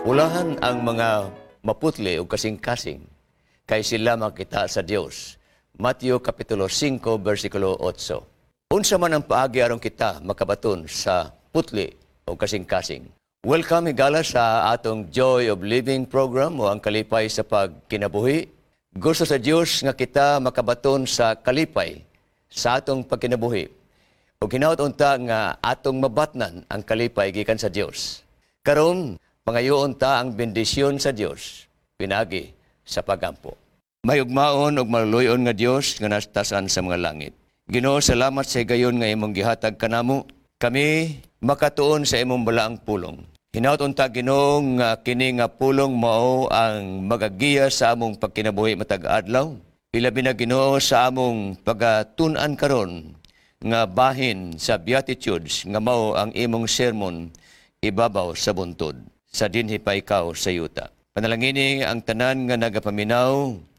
Ulahan ang mga maputli o kasing-kasing kay sila makita sa Dios. Mateo Kapitulo 5, versikulo 8. Unsa man ang paagi aron kita makabaton sa putli o kasing-kasing. Welcome higala sa atong Joy of Living program o ang kalipay sa pagkinabuhi. Gusto sa Dios nga kita makabaton sa kalipay sa atong pagkinabuhi. O hinaut unta nga atong mabatnan ang kalipay gikan sa Dios. Karon pangayoon ta ang bendisyon sa Dios pinagi sa pagampo. May ugmaon ug maluloyon nga Dios nga nastasan sa mga langit. Ginoo, salamat sa gayon nga imong gihatag kanamo. Kami makatuon sa imong balaang pulong. Hinaut unta Ginoo nga kini nga pulong mao ang magagiya sa among pagkinabuhi matag adlaw. Ilabi na Ginoo sa among pagatun-an karon nga bahin sa Beatitudes nga mao ang imong sermon ibabaw sa buntod. Sa dinhi pa ikaw sa yuta. Panalangini ang tanan nga nagapaminaw